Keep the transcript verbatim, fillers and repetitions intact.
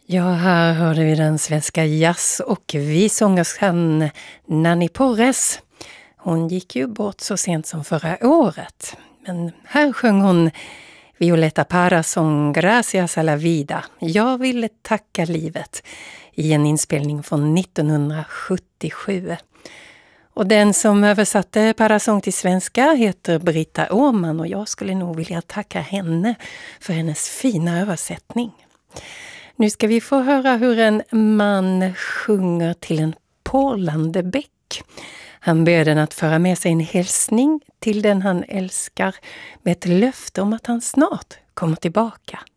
Ja, här hörde vi den svenska jazz- och visångerskan Nanny Porres. Hon gick ju bort så sent som förra året. Men här sjöng hon Violeta Parras sång Gracias a la vida. Jag ville tacka livet i en inspelning från nittonhundrasjuttiosju. Och den som översatte Parras sång till svenska heter Britta Åhman och jag skulle nog vilja tacka henne för hennes fina översättning. Nu ska vi få höra hur en man sjunger till en porlande bäck. Han ber den att föra med sig en hälsning till den han älskar med ett löfte om att han snart kommer tillbaka.